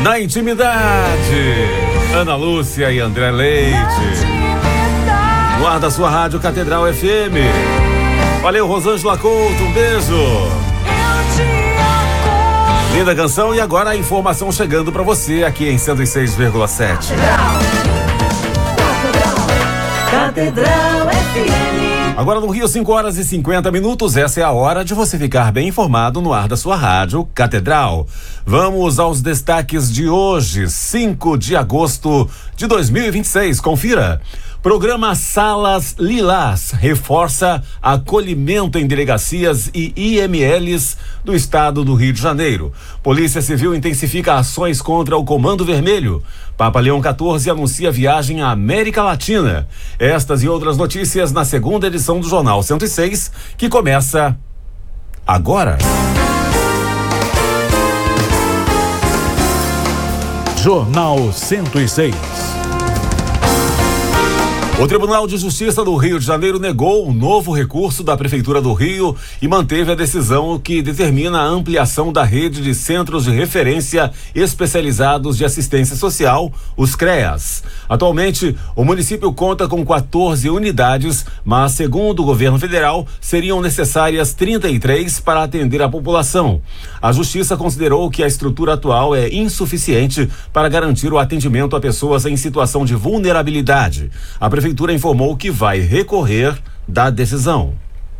Na intimidade, Ana Lúcia e André Leite. No ar da sua rádio Catedral FM. Valeu, Rosângela Couto, um beijo. Linda canção, e agora a informação chegando pra você aqui em 106,7. Catedral FM. Agora no Rio, 5h50. Essa é a hora de você ficar bem informado no ar da sua rádio Catedral. Vamos aos destaques de hoje, 5 de agosto de 2026. Confira. Programa Salas Lilás reforça acolhimento em delegacias e IMLs do estado do Rio de Janeiro. Polícia Civil intensifica ações contra o Comando Vermelho. Papa Leão XIV anuncia viagem à América Latina. Estas e outras notícias na segunda edição do Jornal 106, que começa agora. Jornal 106. O Tribunal de Justiça do Rio de Janeiro negou um novo recurso da Prefeitura do Rio e manteve a decisão que determina a ampliação da rede de centros de referência especializados de assistência social, os CREAS. Atualmente, o município conta com 14 unidades, mas, segundo o governo federal, seriam necessárias 33 para atender a população. A Justiça considerou que a estrutura atual é insuficiente para garantir o atendimento a pessoas em situação de vulnerabilidade. A Prefeitura informou que vai recorrer da decisão.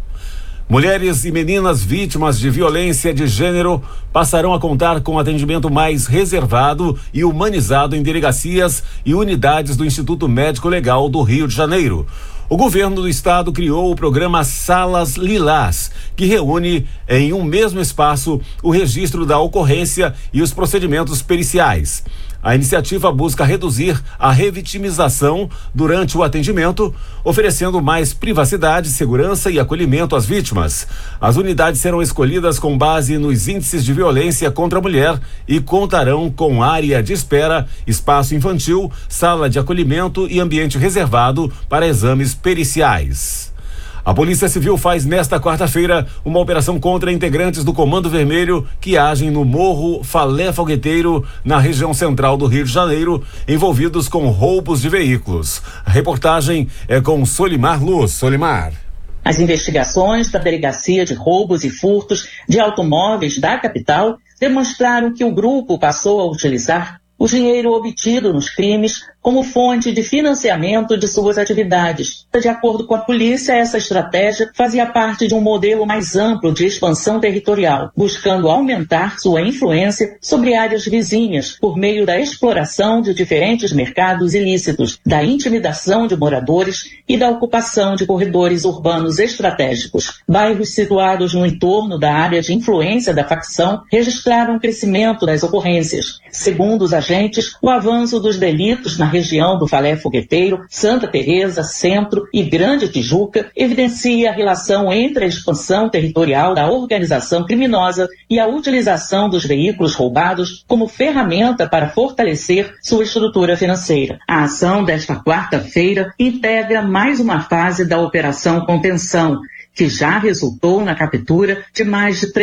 Mulheres e meninas vítimas de violência de gênero passarão a contar com atendimento mais reservado e humanizado em delegacias e unidades do Instituto Médico Legal do Rio de Janeiro. O governo do estado criou o programa Salas Lilás, que reúne em um mesmo espaço o registro da ocorrência e os procedimentos periciais. A iniciativa busca reduzir a revitimização durante o atendimento, oferecendo mais privacidade, segurança e acolhimento às vítimas. As unidades serão escolhidas com base nos índices de violência contra a mulher e contarão com área de espera, espaço infantil, sala de acolhimento e ambiente reservado para exames periciais. A Polícia Civil faz nesta quarta-feira uma operação contra integrantes do Comando Vermelho que agem no Morro Falé Fogueteiro, na região central do Rio de Janeiro, envolvidos com roubos de veículos. A reportagem é com Solimar Luz. Solimar. As investigações da Delegacia de Roubos e Furtos de Automóveis da capital demonstraram que o grupo passou a utilizar o dinheiro obtido nos crimes como fonte de financiamento de suas atividades. De acordo com a polícia, essa estratégia fazia parte de um modelo mais amplo de expansão territorial, buscando aumentar sua influência sobre áreas vizinhas por meio da exploração de diferentes mercados ilícitos, da intimidação de moradores e da ocupação de corredores urbanos estratégicos. Bairros situados no entorno da área de influência da facção registraram um crescimento das ocorrências. Segundo os agentes, o avanço dos delitos na região do Falé Fogueteiro, Santa Teresa, Centro e Grande Tijuca evidencia a relação entre a expansão territorial da organização criminosa e a utilização dos veículos roubados como ferramenta para fortalecer sua estrutura financeira. A ação desta quarta-feira integra mais uma fase da Operação Contenção, que já resultou na captura de mais de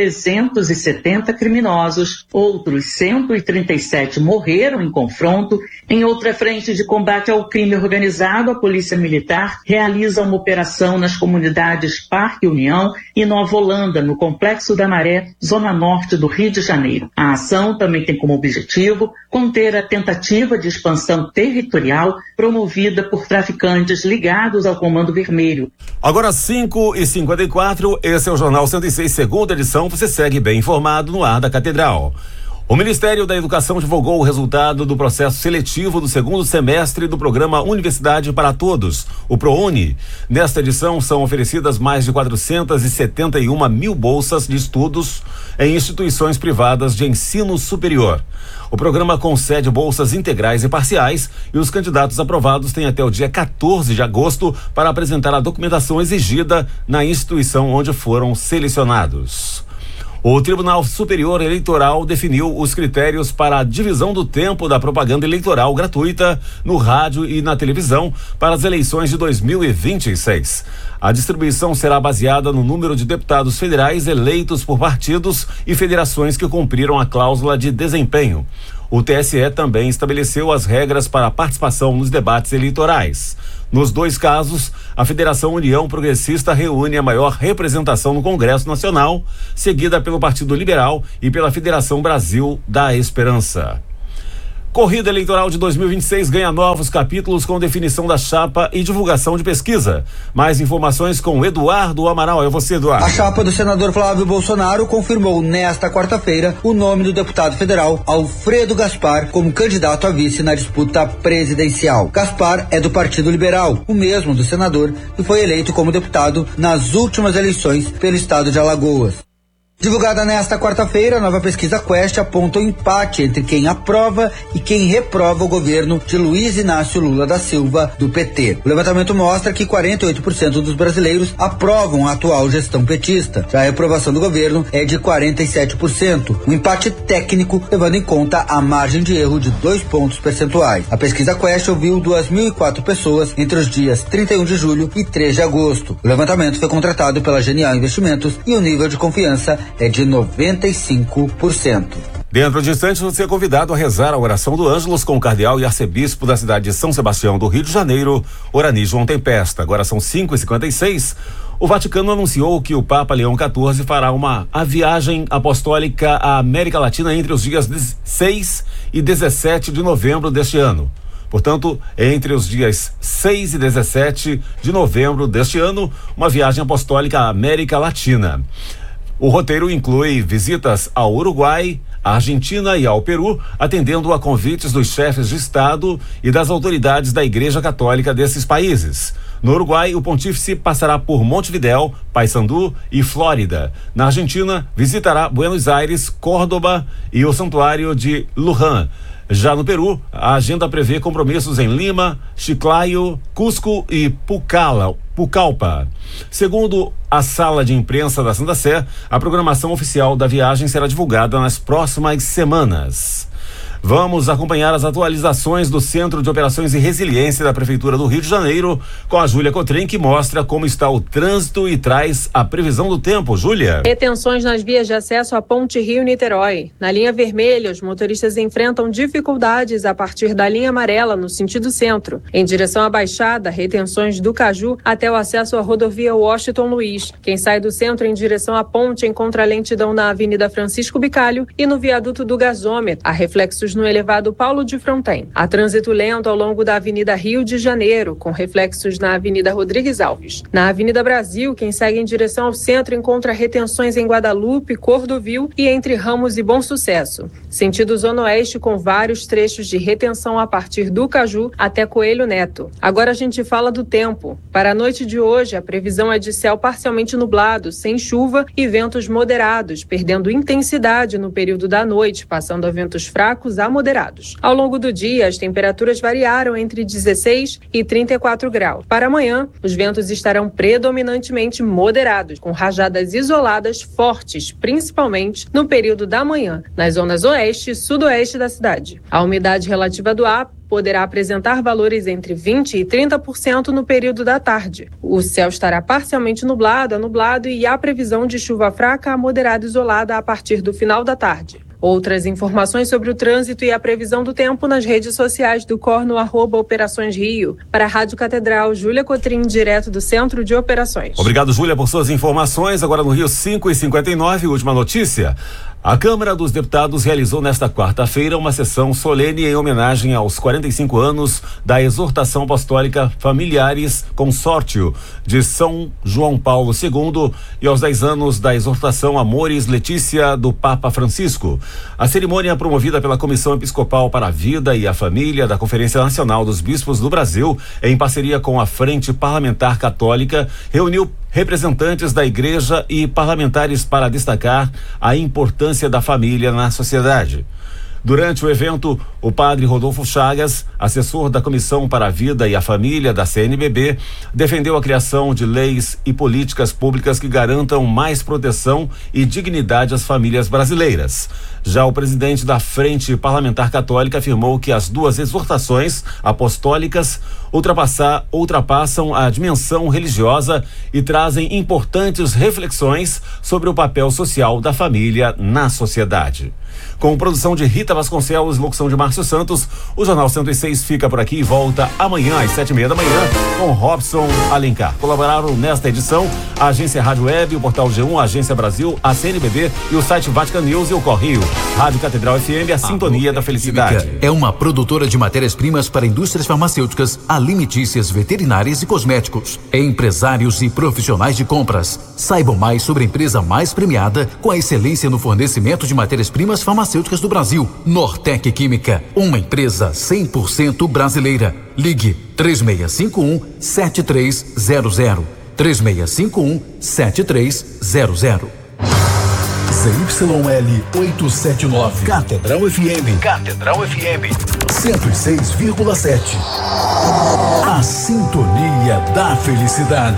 370 criminosos. Outros 137 morreram em confronto. Em outra frente de combate ao crime organizado, a Polícia Militar realiza uma operação nas comunidades Parque União e Nova Holanda, no Complexo da Maré, zona norte do Rio de Janeiro. A ação também tem como objetivo conter a tentativa de expansão territorial promovida por traficantes ligados ao Comando Vermelho. Agora 5h54, esse é o Jornal 106, segunda edição. Você segue bem informado no ar da Catedral. O Ministério da Educação divulgou o resultado do processo seletivo do segundo semestre do programa Universidade para Todos, o ProUni. Nesta edição são oferecidas mais de 471 mil bolsas de estudos em instituições privadas de ensino superior. O programa concede bolsas integrais e parciais e os candidatos aprovados têm até o dia 14 de agosto para apresentar a documentação exigida na instituição onde foram selecionados. O Tribunal Superior Eleitoral definiu os critérios para a divisão do tempo da propaganda eleitoral gratuita no rádio e na televisão para as eleições de 2026. A distribuição será baseada no número de deputados federais eleitos por partidos e federações que cumpriram a cláusula de desempenho. O TSE também estabeleceu as regras para a participação nos debates eleitorais. Nos dois casos, a Federação União Progressista reúne a maior representação no Congresso Nacional, seguida pelo Partido Liberal e pela Federação Brasil da Esperança. Corrida eleitoral de 2026 ganha novos capítulos com definição da chapa e divulgação de pesquisa. Mais informações com Eduardo Amaral. É você, Eduardo. A chapa do senador Flávio Bolsonaro confirmou nesta quarta-feira o nome do deputado federal Alfredo Gaspar como candidato a vice na disputa presidencial. Gaspar é do Partido Liberal, o mesmo do senador, e foi eleito como deputado nas últimas eleições pelo estado de Alagoas. Divulgada nesta quarta-feira, a nova pesquisa Quest aponta o empate entre quem aprova e quem reprova o governo de Luiz Inácio Lula da Silva, do PT. O levantamento mostra que 48% dos brasileiros aprovam a atual gestão petista. Já a reprovação do governo é de 47%. Um empate técnico, levando em conta a margem de erro de 2 pontos percentuais. A pesquisa Quest ouviu 2.004 pessoas entre os dias 31 de julho e 3 de agosto. O levantamento foi contratado pela Genial Investimentos e o nível de confiança é de 95%. Dentro de instantes, você é convidado a rezar a oração do Ângelus com o cardeal e arcebispo da cidade de São Sebastião do Rio de Janeiro, Orani João Tempesta. Agora são 5h56. O Vaticano anunciou que o Papa Leão XIV fará a viagem apostólica à América Latina entre os dias 6 e 17 de novembro deste ano. Portanto, entre os dias 6 e 17 de novembro deste ano, uma viagem apostólica à América Latina. O roteiro inclui visitas ao Uruguai, à Argentina e ao Peru, atendendo a convites dos chefes de Estado e das autoridades da Igreja Católica desses países. No Uruguai, o pontífice passará por Montevidéu, Paysandú e Flórida. Na Argentina, visitará Buenos Aires, Córdoba e o Santuário de Luján. Já no Peru, a agenda prevê compromissos em Lima, Chiclayo, Cusco e Pucallpa. Segundo a sala de imprensa da Santa Sé, a programação oficial da viagem será divulgada nas próximas semanas. Vamos acompanhar as atualizações do Centro de Operações e Resiliência da Prefeitura do Rio de Janeiro com a Júlia Cotrim, que mostra como está o trânsito e traz a previsão do tempo. Júlia. Retenções nas vias de acesso à Ponte Rio-Niterói. Na linha vermelha, os motoristas enfrentam dificuldades a partir da linha amarela no sentido centro. Em direção à Baixada, retenções do Caju até o acesso à rodovia Washington Luiz. Quem sai do centro em direção à ponte encontra lentidão na Avenida Francisco Bicalho e no viaduto do Gasômetro. Há reflexos no elevado Paulo de Fronten. Há trânsito lento ao longo da Avenida Rio de Janeiro, com reflexos na Avenida Rodrigues Alves. Na Avenida Brasil, quem segue em direção ao centro encontra retenções em Guadalupe, Cordovil e entre Ramos e Bom Sucesso. Sentido Zona Oeste, com vários trechos de retenção a partir do Caju até Coelho Neto. Agora a gente fala do tempo. Para a noite de hoje, a previsão é de céu parcialmente nublado, sem chuva e ventos moderados, perdendo intensidade no período da noite, passando a ventos fracos a moderados. Ao longo do dia, as temperaturas variaram entre 16 e 34 graus. Para amanhã, os ventos estarão predominantemente moderados, com rajadas isoladas fortes, principalmente no período da manhã, nas zonas oeste e sudoeste da cidade. A umidade relativa do ar poderá apresentar valores entre 20% e 30% no período da tarde. O céu estará parcialmente nublado a nublado e há previsão de chuva fraca a moderada isolada a partir do final da tarde. Outras informações sobre o trânsito e a previsão do tempo nas redes sociais do COR no @Operações Rio. Para a Rádio Catedral, Júlia Cotrim, direto do Centro de Operações. Obrigado, Júlia, por suas informações. Agora no Rio, 5h59, última notícia. A Câmara dos Deputados realizou nesta quarta-feira uma sessão solene em homenagem aos 45 anos da exortação apostólica Familiares Consórcio de São João Paulo II e aos 10 anos da exortação Amores Letícia do Papa Francisco. A cerimônia, promovida pela Comissão Episcopal para a Vida e a Família da Conferência Nacional dos Bispos do Brasil, em parceria com a Frente Parlamentar Católica, reuniu representantes da Igreja e parlamentares para destacar a importância da família na sociedade. Durante o evento, o padre Rodolfo Chagas, assessor da Comissão para a Vida e a Família da CNBB, defendeu a criação de leis e políticas públicas que garantam mais proteção e dignidade às famílias brasileiras. Já o presidente da Frente Parlamentar Católica afirmou que as duas exortações apostólicas ultrapassam a dimensão religiosa e trazem importantes reflexões sobre o papel social da família na sociedade. Com produção de Rita Vasconcelos, locução de Márcio Santos, o Jornal 106 fica por aqui e volta amanhã às 7:30 da manhã com Robson Alencar. Colaboraram nesta edição a Agência Rádio Web, o Portal G1, a Agência Brasil, a CNBB e o site Vatican News e o Correio. Rádio Catedral FM, a sintonia da felicidade. É uma produtora de matérias-primas para indústrias farmacêuticas, alimentícias, veterinárias e cosméticos. Empresários e profissionais de compras. Saibam mais sobre a empresa mais premiada com a excelência no fornecimento de matérias-primas farmacêuticas do Brasil. Nortec Química, uma empresa 100% brasileira. Ligue 3651-7300. 3651-7300. ZYL 879. Catedral FM. Catedral FM. 106,7. A sintonia da felicidade.